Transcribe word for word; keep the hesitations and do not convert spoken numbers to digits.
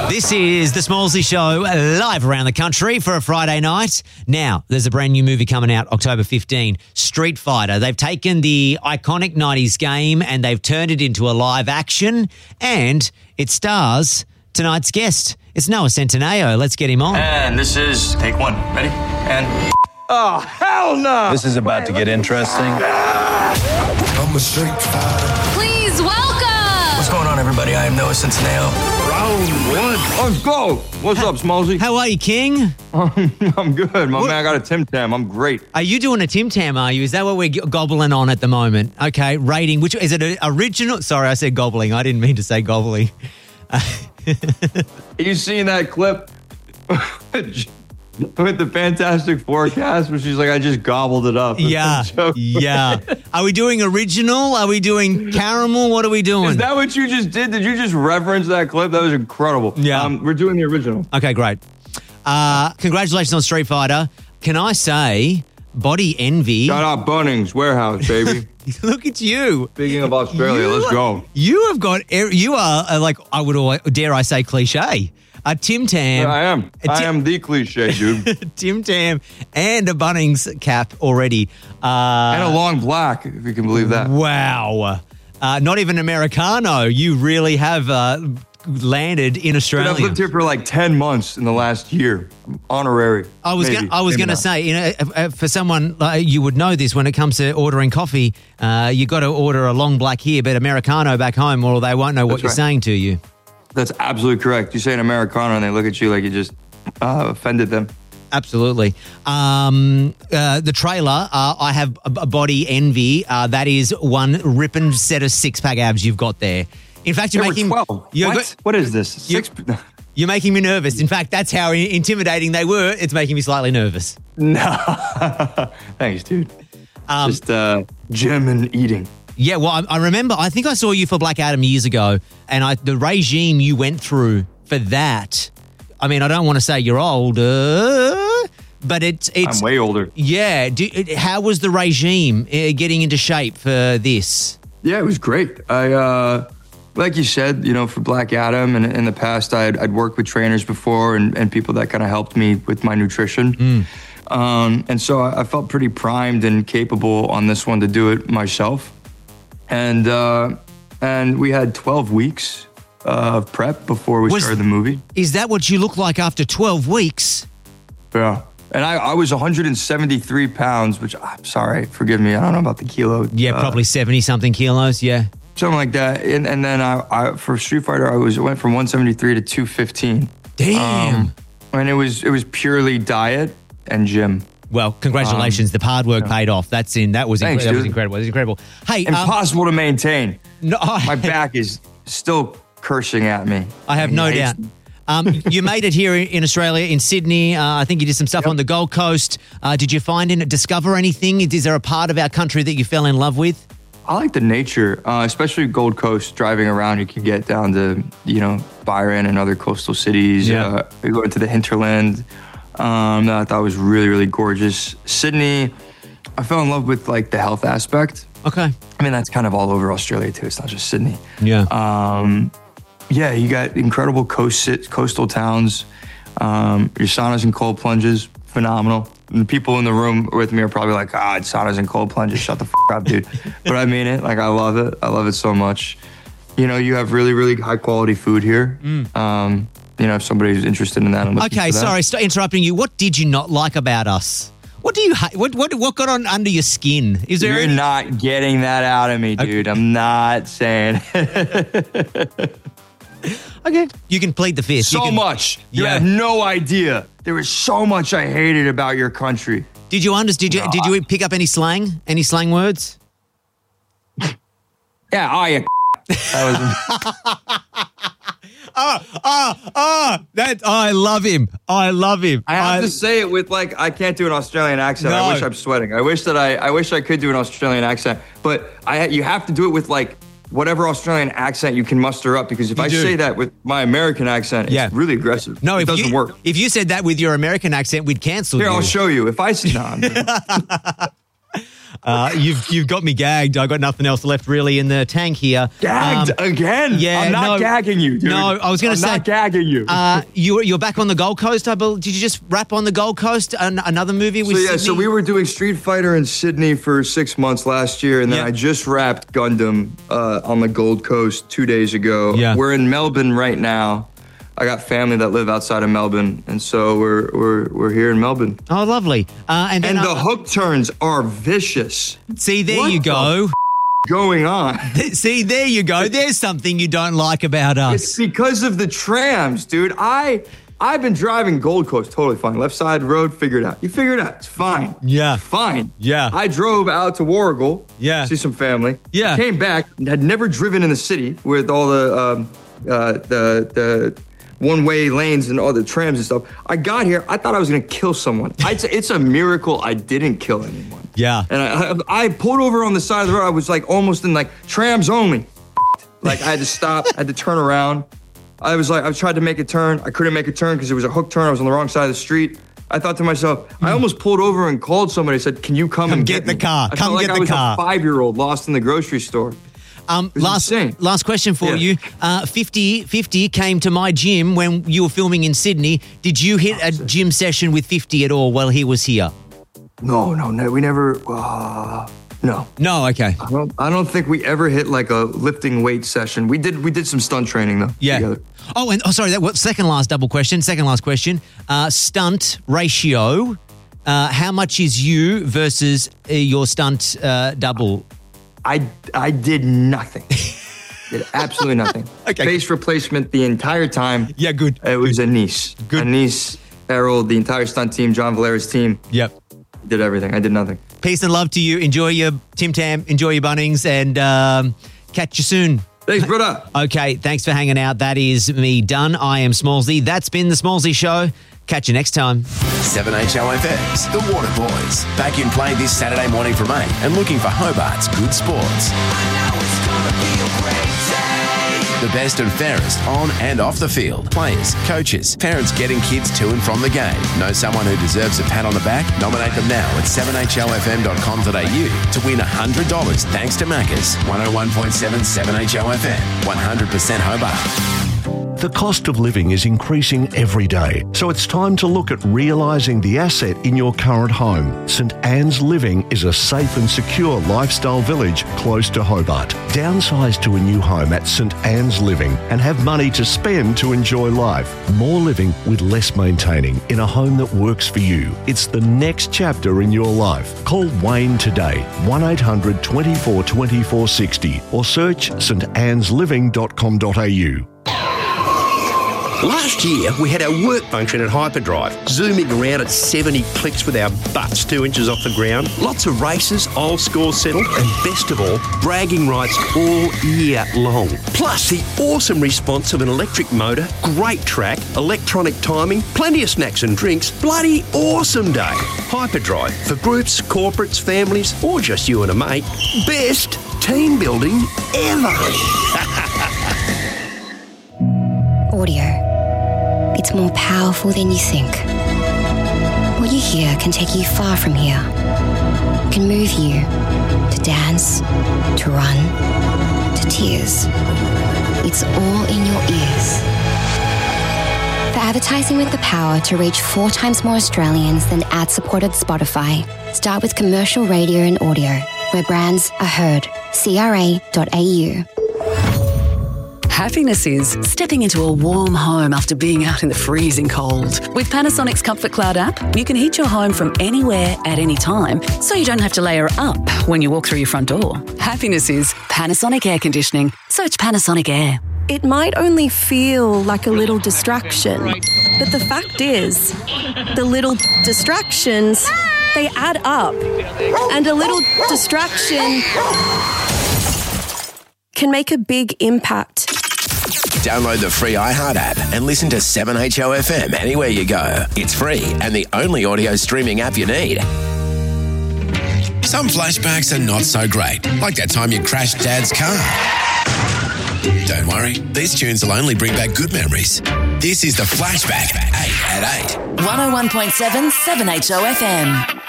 This is the Smallsy Show, live around the country for a Friday night. Now, there's a brand new movie coming out October fifteenth, Street Fighter. They've taken the iconic nineties game and they've turned it into a live action, and it stars tonight's guest. It's Noah Centineo. Let's get him on. And this is take one. Ready? And... Oh, hell no! This is about to get interesting. I'm a street fighter. Please welcome. What's going on, everybody? I am Noah Centineo. Round one. Let's go. What's up, Smallsy? How are you, King? I'm good, my What? man. I got a Tim Tam. I'm great. Are you doing a Tim Tam, are you? Is that what we're g- gobbling on at the moment? Okay, rating. Which is it a original? Sorry, I said gobbling. I didn't mean to say gobbling. You seen that clip with the Fantastic Forecast where she's like, I just gobbled it up? Yeah, yeah. Are we doing original? Are we doing caramel? What are we doing? Is that what you just did? Did you just reference that clip? That was incredible. Yeah. Um, we're doing the original. Okay, great. Uh, congratulations on Street Fighter. Can I say, body envy? Shout out Bunnings Warehouse, baby. Look at you. Speaking of Australia, You- let's go. You have got, er- you are uh, like, I would, always, dare I say, cliche. A Tim Tam. I am. A I Ti- am the cliche, dude. Tim Tam and a Bunnings cap already. Uh, And a long black, if you can believe that. Wow. Uh, not even Americano. You really have uh, landed in Dude, Australia. I've lived here for like ten months in the last year. I'm honorary. I was Maybe. gonna, I was Maybe going to not. say, you know, uh, for someone uh, you would know this when it comes to ordering coffee, uh, you got to order a long black here, but Americano back home, or they won't know what That's you're right. saying to you. That's absolutely correct. You say an Americano and they look at you like you just uh, offended them. Absolutely. Um, uh, the trailer, uh, I have a, a body envy. Uh, that is one ripping set of six pack abs you've got there. In fact, you're There were making twelve. you're What? got- what is this? You- Six? You're making me nervous. In fact, that's how intimidating they were. It's making me slightly nervous. No. Thanks, dude. Um, just uh, gym and eating. Yeah, well, I, I remember, I think I saw you for Black Adam years ago, and I, the regime you went through for that, I mean, I don't want to say you're older, but it's... it's I'm way older. Yeah. Do, it, how was the regime uh, getting into shape for this? Yeah, it was great. I, uh, like you said, you know, for Black Adam, and in the past, I'd, I'd worked with trainers before and, and people that kind of helped me with my nutrition. Mm. Um, and so I, I felt pretty primed and capable on this one to do it myself. And uh, and we had twelve weeks of prep before we Was- started the movie. Is that what you look like after twelve weeks? Yeah. And I, I was one hundred seventy-three pounds, which I'm sorry, forgive me. I don't know about the kilo. Yeah, uh, probably seventy-something kilos, yeah. something like that. And, and then I, I, for Street Fighter, I was I went from one seventy-three to two fifteen. Damn. Um, and it was it was purely diet and gym. Well, congratulations. the hard work paid off. That's in. That was, Thanks, incre- that was dude. incredible. It was incredible. Hey, um, Impossible to maintain. no, I, My back is still cursing at me. I have no It doubt. hates- Um, you made it here in Australia, in Sydney. Uh, I think you did some stuff on the Gold Coast. Uh, did you find and discover anything? Is there a part of our country that you fell in love with? I like the nature, uh, especially Gold Coast. Driving around, you can get down to, you know, Byron and other coastal cities. Yeah. Uh, we go into the hinterland. Um, that I thought was really, really gorgeous. Sydney, I fell in love with like the health aspect. Okay. I mean, that's kind of all over Australia too. It's not just Sydney. Yeah. Um, yeah, you got incredible coast coastal towns. Um, your saunas and cold plunges, phenomenal. And the people in the room with me are probably like, ah, it's saunas and cold plunges. Shut the f up, dude. But I mean it. Like, I love it. I love it so much. You know, you have really, really high quality food here. Mm. Um, you know, if somebody's interested in that. I'm looking Okay, for that. sorry, st- interrupting you. What did you not like about us? What do you hate? What, what what got on under your skin? Is there You're any- not getting that out of me, dude. I'm not saying Okay, you can plead the fifth. You so can- much. You Yeah. have no idea. There was so much I hated about your country. Did you understand? Did you did you pick up any slang? Any slang words? Yeah, oh, yeah. That was. Oh, oh, oh! That I love him. I love him. I have to say it with like I can't do an Australian accent. No. I wish I'm sweating. I wish that I I wish I could do an Australian accent, but I you have to do it with like whatever Australian accent you can muster up, because if You I do. say that with my American accent, it's Yeah. really aggressive. No, it if doesn't you, work. If you said that with your American accent, we'd cancel Here, you. I'll show you. If I see, no, I'm- Uh, you've you've got me gagged. I got nothing else left really in the tank here. Gagged Um, again? yeah, I'm not no. gagging you, dude. No, I was gonna I'm say- not gagging you. Uh, you you're back on the Gold Coast. I believe. Did you just wrap on the Gold Coast? An- another movie with So yeah, Sydney? so we were doing Street Fighter in Sydney for six months last year, and then Yeah. I just wrapped Gundam uh, on the Gold Coast two days ago. Yeah. We're in Melbourne right now. I got family that live outside of Melbourne, and so we're we're we're here in Melbourne. Oh, lovely. Uh, and then And the uh, hook turns are vicious. see, there What you the go. Going on. See, there you go. There's something you don't like about us. It's because of the trams, dude. I I've been driving Gold Coast totally fine. Left side road, figure it out. You figure it out. It's fine. Yeah. It's fine. Yeah. I drove out to Warragul. Yeah. See some family. Yeah. Came back. Had never driven in the city with all the um, uh, the the one-way lanes and all the trams and stuff. I got here. I thought I was gonna kill someone. I, it's, it's a miracle I didn't kill anyone. Yeah. And I, I I pulled over on the side of the road. I was like almost in like trams only. Like I had to stop. I had to turn around. I was like, I tried to make a turn. I couldn't make a turn because it was a hook turn. I was on the wrong side of the street. I thought to myself, I almost pulled over and called somebody. Said, "Can you come, Come and get get, the me?" car. I Come felt like get I the was car. a five-year-old lost in the grocery store. Um, was last insane. last question for Yeah. you. Uh, fifty, fifty came to my gym when you were filming in Sydney. Did you hit a gym session with fifty at all while he was here? No, no, no. We never. Uh, no. No. Okay. I don't, I don't think we ever hit like a lifting weight session. We did. We did some stunt training though. Yeah. Together. Oh, and oh, sorry. That was second last double question. Second last question. Uh, stunt ratio. Uh, how much is you versus uh, your stunt uh, double? I I did nothing. Did absolutely nothing. Okay. Face replacement the entire time. Yeah, good. It was Anise. Good. Anise, Errol, the entire stunt team, John Valera's team. Yep. Did everything. I did nothing. Peace and love to you. Enjoy your Tim Tam. Enjoy your Bunnings, and um, catch you soon. Thanks, brother. Okay, thanks for hanging out. That is me done. I am Smallsy. That's been the Smallsy Show. Catch you next time. seven H O F M's The Water Boys. Back in play this Saturday morning from eight and looking for Hobart's good sports. The best and fairest on and off the field. Players, coaches, parents getting kids to and from the game. Know someone who deserves a pat on the back? Nominate them now at seven h o f m dot com dot a u to win one hundred dollars thanks to Macca's. one oh one point seven seven H O F M. one hundred percent Hobart. The cost of living is increasing every day, so it's time to look at realising the asset in your current home. St Anne's Living is a safe and secure lifestyle village close to Hobart. Downsize to a new home at St Anne's Living and have money to spend to enjoy life. More living with less maintaining in a home that works for you. It's the next chapter in your life. Call Wayne today, one eight hundred twenty-four twenty-four sixty or search st annes living dot com dot a u. Last year, we had our work function at Hyperdrive, zooming around at seventy clicks with our butts two inches off the ground. Lots of races, old scores settled, and best of all, bragging rights all year long. Plus, the awesome response of an electric motor, great track, electronic timing, plenty of snacks and drinks. Bloody awesome day. Hyperdrive, for groups, corporates, families, or just you and a mate. Best team building ever. Audio. It's more powerful than you think. What you hear can take you far from here. It can move you to dance, to run, to tears. It's all in your ears. For advertising with the power to reach four times more Australians than ad-supported Spotify, start with commercial radio and audio, where brands are heard. C R A dot A U. Happiness is stepping into a warm home after being out in the freezing cold. With Panasonic's Comfort Cloud app, you can heat your home from anywhere at any time, so you don't have to layer up when you walk through your front door. Happiness is Panasonic Air Conditioning. Search Panasonic Air. It might only feel like a little distraction, but the fact is, the little distractions, they add up. And a little distraction can make a big impact. Download the free iHeart app and listen to seven H O F M anywhere you go. It's free and the only audio streaming app you need. Some flashbacks are not so great, like that time you crashed Dad's car. Don't worry, these tunes will only bring back good memories. This is the Flashback, eight at eight. one oh one point seven seven H O F M.